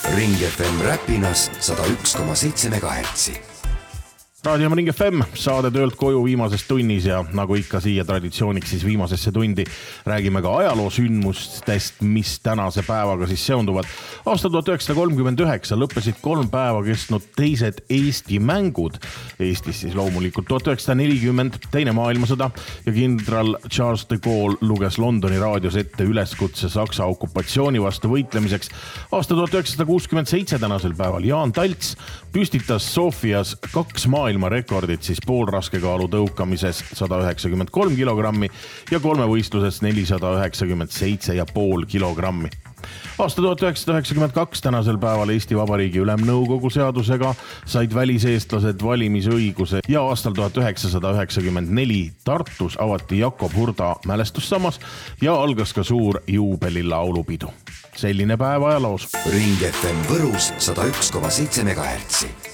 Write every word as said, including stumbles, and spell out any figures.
Ring F M Räpinas sada üks koma seitse megahertsi. Raadio Ring F M, saade töölt koju viimases tunnis ja nagu ikka siia traditsiooniks siis viimasesse tundi räägime ka ajaloosündmustest, mis tänase päevaga siis seonduvad. Aasta tuhat üheksasada kolmkümmend üheksa lõppesid kolm päeva kestnud teised Eesti mängud. Eestis siis loomulikult tuhat üheksasada nelikümmend teine maailmasõda ja kindral Charles de Gaulle luges Londoni raadios ette üleskutse Saksa okupatsiooni vastu võitlemiseks. Aasta tuhat üheksasada kuuskümmend seitse tänasel päeval Jaan Talts püstitas Sofias kaks maailma rekordit siis poolraskekaalu tõukamises sada üheksakümmend kolm kilogrammi ja kolmevõistluses nelisada üheksakümmend seitse ja pool kilogrammi. Aasta tuhat üheksasada üheksakümmend kaks tänasel päeval Eesti Vabariigi Ülemnõukogu seadusega said väliseestlased valimisõiguse ja aastal tuhat üheksasada üheksakümmend neli Tartus avati Jakob Hurda mälestussammas ja algas ka suur juubelilaulupidu. Selline päev ajaloos. Ring F M Võrus sada üks koma seitse megahertsi.